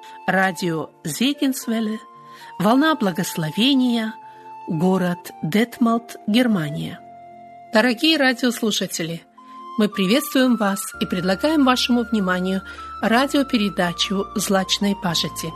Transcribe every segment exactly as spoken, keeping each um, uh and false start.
радио Зегенсвелле, волна благословения, город Детмалт, Германия. Дорогие радиослушатели, мы приветствуем вас и предлагаем вашему вниманию радиопередачу «Злачной пажити».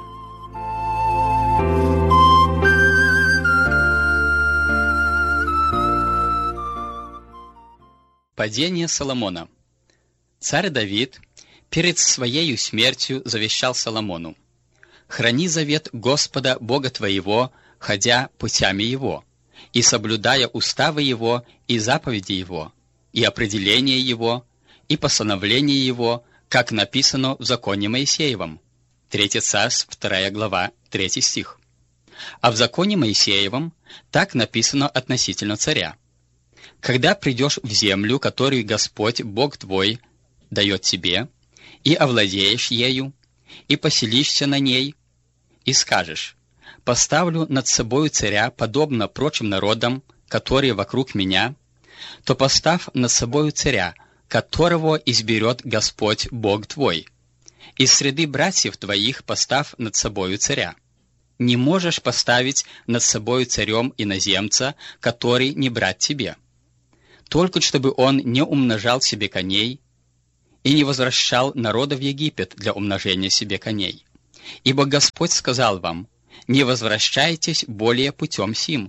Падение Соломона. Царь Давид перед своею смертью завещал Соломону: «Храни завет Господа Бога твоего, ходя путями Его, и соблюдая уставы Его и заповеди Его, и определения Его, и постановления Его, как написано в законе Моисеевом». Третье Царств, вторая глава, третий стих. А в законе Моисеевом так написано относительно царя: «Когда придешь в землю, которую Господь, Бог твой, дает тебе, и овладеешь ею, и поселишься на ней, и скажешь: поставлю над собою царя, подобно прочим народам, которые вокруг меня, то поставь над собою царя, которого изберет Господь, Бог твой. Из среды братьев твоих поставь над собою царя. Не можешь поставить над собою царем иноземца, который не брат тебе. Только чтобы он не умножал себе коней и не возвращал народа в Египет для умножения себе коней. Ибо Господь сказал вам: не возвращайтесь более путем сим.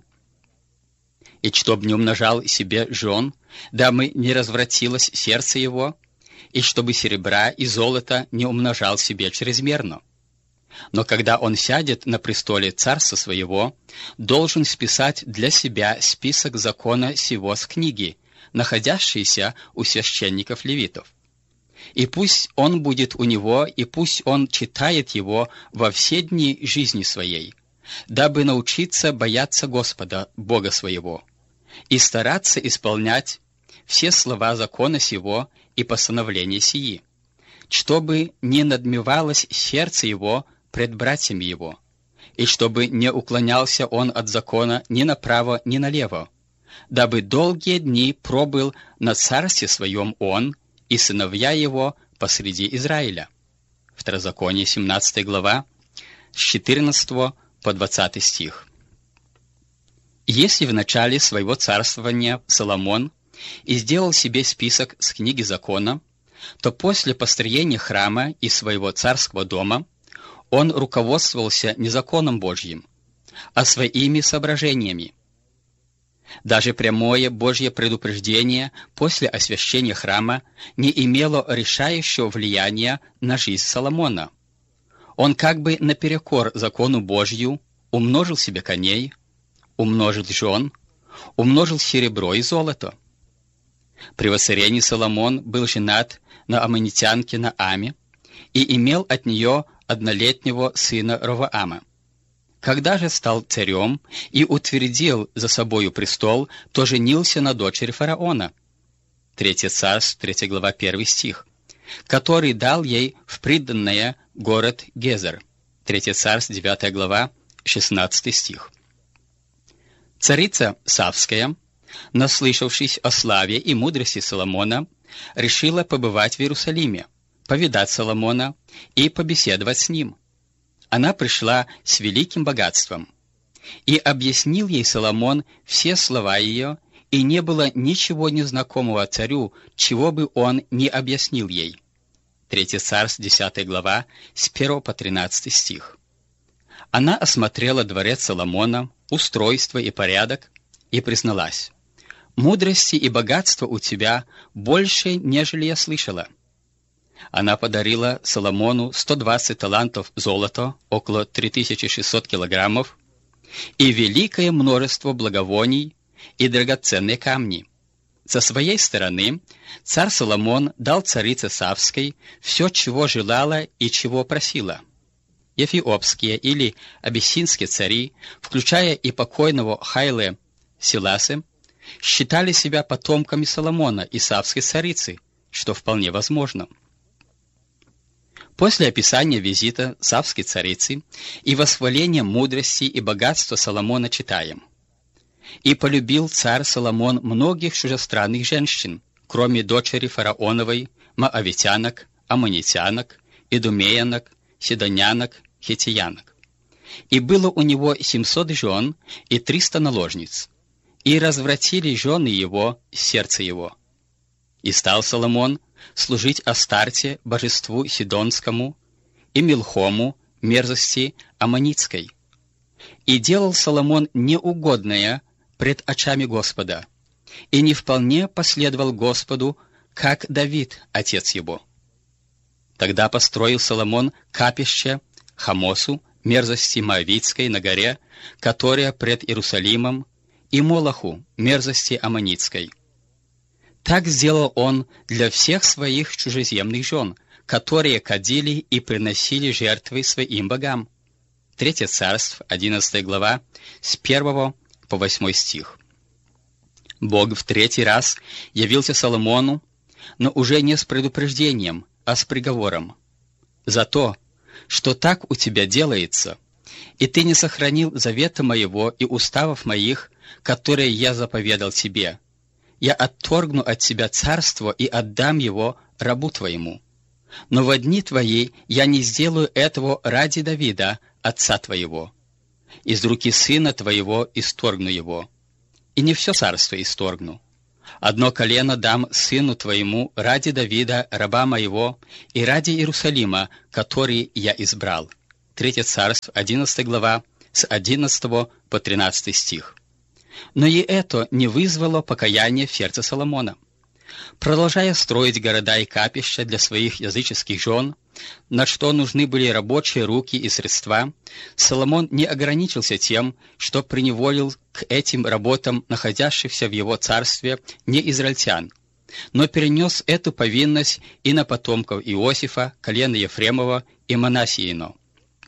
И чтоб не умножал себе жен, дабы не развратилось сердце его, и чтобы серебра и золота не умножал себе чрезмерно. Но когда он сядет на престоле царства своего, должен списать для себя список закона сего с книги, находящийся у священников-левитов. И пусть он будет у него, и пусть он читает его во все дни жизни своей, дабы научиться бояться Господа, Бога своего, и стараться исполнять все слова закона сего и постановления сии, чтобы не надмевалось сердце его пред братьями его, и чтобы не уклонялся он от закона ни направо, ни налево, дабы долгие дни пробыл на царстве своем он и сыновья его посреди Израиля». Второзаконие, семнадцатая глава, с четырнадцатого по двадцатый стих. Если в начале своего царствования Соломон и сделал себе список с книги закона, то после построения храма и своего царского дома он руководствовался не законом Божьим, а своими соображениями. Даже прямое Божье предупреждение после освящения храма не имело решающего влияния на жизнь Соломона. Он как бы наперекор закону Божью умножил себе коней, умножил жен, умножил серебро и золото. При воцарении Соломон был женат на аммонитянке Нааме и имел от нее однолетнего сына Ровоама. Когда же стал царем и утвердил за собою престол, то женился на дочери фараона. Третье Царств, третья глава, первый стих, который дал ей в приданное город Гезер. Третье Царств, девятая глава, шестнадцатый стих. Царица Савская, наслышавшись о славе и мудрости Соломона, решила побывать в Иерусалиме, повидать Соломона и побеседовать с ним. Она пришла с великим богатством, и объяснил ей Соломон все слова ее, и не было ничего незнакомого царю, чего бы он не объяснил ей. Третье Царств, десятая глава, с первого по тринадцатый стих. Она осмотрела дворец Соломона, устройство и порядок, и призналась: «Мудрости и богатства у тебя больше, нежели я слышала». Она подарила Соломону сто двадцать талантов золота, около три тысячи шестьсот килограммов, и великое множество благовоний и драгоценные камни. Со своей стороны царь Соломон дал царице Савской все, чего желала и чего просила. Эфиопские или абиссинские цари, включая и покойного Хайле Селасе, считали себя потомками Соломона и Савской царицы, что вполне возможно. После описания визита Савской царицы и восхваления мудрости и богатства Соломона читаем: «И полюбил царь Соломон многих чужестранных женщин, кроме дочери фараоновой, моавитянок, аммонитянок, идумеянок, сидонянок, хетиянок. И было у него семьсот жен и триста наложниц, и развратили жены его сердце его. И стал Соломон служить Астарте, божеству Сидонскому, и Милхому, мерзости Аммонитской. И делал Соломон неугодное пред очами Господа, и не вполне последовал Господу, как Давид, отец его. Тогда построил Соломон капище Хамосу, мерзости Моавитской на горе, которая пред Иерусалимом, и Молоху, мерзости Аммонитской. Так сделал он для всех своих чужеземных жен, которые кадили и приносили жертвы своим богам. Третье царство, одиннадцатая глава, с первого по восьмой стих. Бог в третий раз явился Соломону, но уже не с предупреждением, а с приговором. «За то, что так у тебя делается, и ты не сохранил завета моего и уставов моих, которые я заповедал тебе, я отторгну от тебя царство и отдам его рабу твоему. Но во дни твои я не сделаю этого ради Давида, отца твоего. Из руки сына твоего исторгну его, и не все царство исторгну. Одно колено дам сыну твоему ради Давида, раба моего, и ради Иерусалима, который я избрал». Третье царство, одиннадцатая глава, с одиннадцатого по тринадцатый стих. Но и это не вызвало покаяния в сердце Соломона. Продолжая строить города и капища для своих языческих жен, на что нужны были рабочие руки и средства, Соломон не ограничился тем, что приневолил к этим работам находящихся в его царстве неизраильтян, но перенес эту повинность и на потомков Иосифа, колена Ефремова и Манассиина.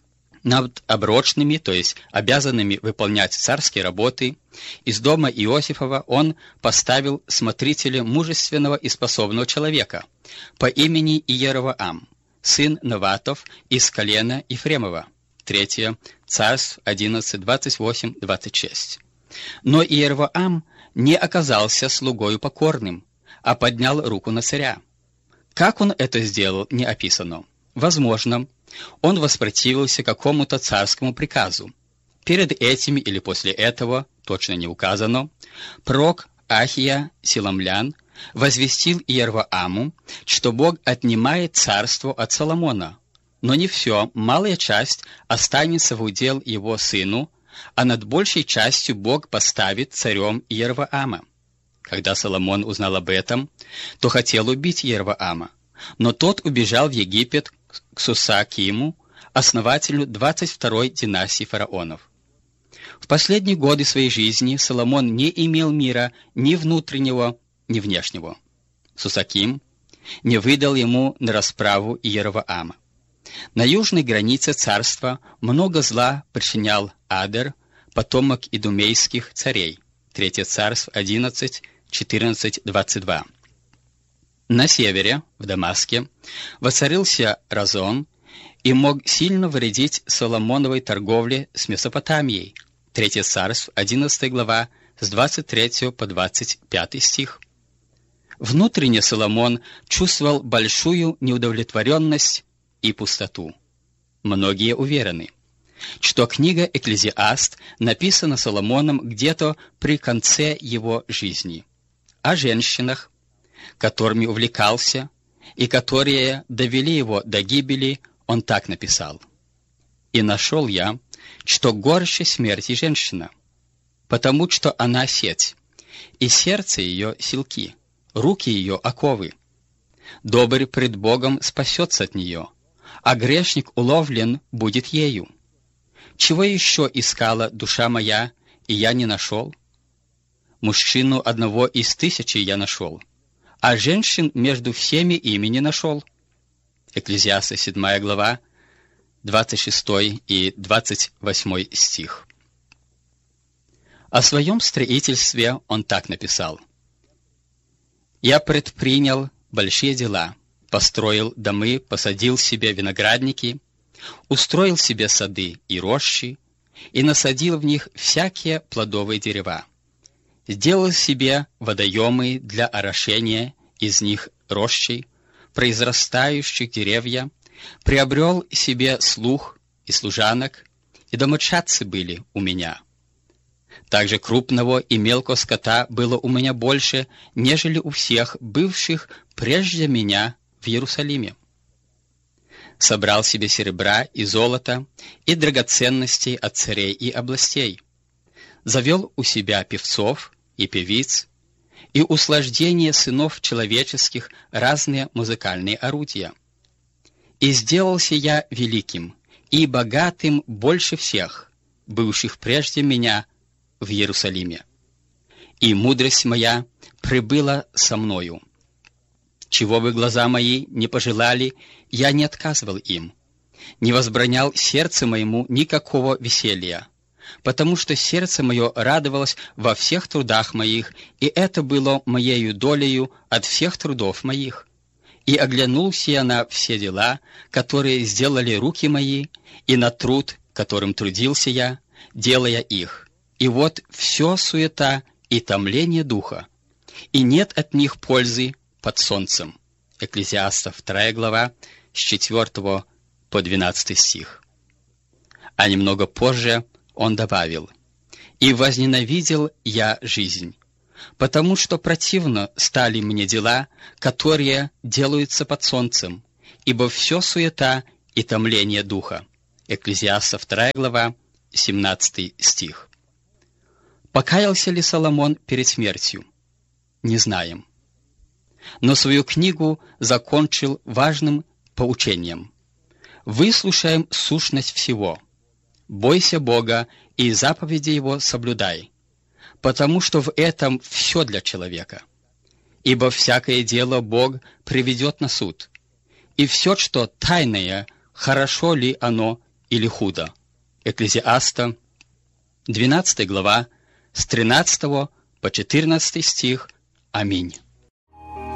Над оброчными, то есть обязанными выполнять царские работы, из дома Иосифова он поставил смотрителя мужественного и способного человека по имени Иеровоам, сын Наватов из колена Ефремова. Третье царств одиннадцать, двадцать восемь, двадцать шесть. Но Иеровоам не оказался слугою покорным, а поднял руку на царя. Как он это сделал, не описано. Возможно, он воспротивился какому-то царскому приказу. Перед этим или после этого, точно не указано, пророк Ахия Силамлян возвестил Иеровоаму, что Бог отнимает царство от Соломона, но не все, малая часть останется в удел его сыну, а над большей частью Бог поставит царем Иеровоама. Когда Соломон узнал об этом, то хотел убить Иеровоама, но тот убежал в Египет к Сусакиму, основателю двадцать второй династии фараонов. В последние годы своей жизни Соломон не имел мира ни внутреннего, ни внешнего. Сусаким не выдал ему на расправу Иеровоама. На южной границе царства много зла причинял Адер, потомок идумейских царей. Третье царство одиннадцать, четырнадцать, двадцать два. На севере, в Дамаске, воцарился Разон и мог сильно вредить Соломоновой торговле с Месопотамией. Третье царство, одиннадцатая глава, с двадцать третьего по двадцать пятый стих. Внутренне Соломон чувствовал большую неудовлетворенность и пустоту. Многие уверены, что книга «Экклезиаст» написана Соломоном где-то при конце его жизни. О женщинах, которыми увлекался, и которые довели его до гибели, он так написал: «И нашел я, что горше смерти женщина, потому что она сеть, и сердце ее силки, руки ее оковы. Добрый пред Богом спасется от нее, а грешник уловлен будет ею. Чего еще искала душа моя, и я не нашел? Мужчину одного из тысячи я нашел, а женщин между всеми ими не нашел». Экклезиаста, седьмая глава, двадцать шестой и двадцать восьмой стих. О своем строительстве он так написал: «Я предпринял большие дела, построил домы, посадил себе виноградники, устроил себе сады и рощи, и насадил в них всякие плодовые дерева. Сделал себе водоемы для орошения из них рощей, произрастающих деревья, приобрел себе слух, и служанок, и домочадцы были у меня. Также крупного и мелкого скота было у меня больше, нежели у всех бывших прежде меня в Иерусалиме. Собрал себе серебра и золота и драгоценностей от царей и областей. Завел у себя певцов и певиц, и услаждение сынов человеческих разные музыкальные орудия. И сделался я великим и богатым больше всех, бывших прежде меня в Иерусалиме. И мудрость моя пребыла со мною. Чего бы глаза мои не пожелали, я не отказывал им, не возбранял сердцу моему никакого веселья, потому что сердце мое радовалось во всех трудах моих, и это было моею долею от всех трудов моих. И оглянулся я на все дела, которые сделали руки мои, и на труд, которым трудился я, делая их. И вот все суета и томление духа, и нет от них пользы под солнцем. Экклезиаста вторая глава, с четвёртого по двенадцатый стих. А немного позже он добавил: «И возненавидел я жизнь, потому что противно стали мне дела, которые делаются под солнцем, ибо все суета и томление духа». Экклезиаста вторая глава, семнадцатый стих. Покаялся ли Соломон перед смертью? Не знаем. Но свою книгу закончил важным поучением. Выслушаем сущность всего. Бойся Бога и заповеди Его соблюдай, потому что в этом все для человека. Ибо всякое дело Бог приведет на суд, и все, что тайное, хорошо ли оно или худо. Экклезиаста, двенадцатая глава, с тринадцатого по четырнадцатый стих. Аминь.